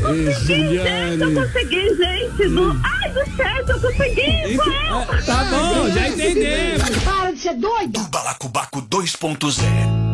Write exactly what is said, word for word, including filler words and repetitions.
consegui, gente, eu consegui, gente. Do... Ai, do certo, eu consegui, Joel. Tá bom, já entendemos. Para de ser doida. Do Balacobaco dois ponto zero.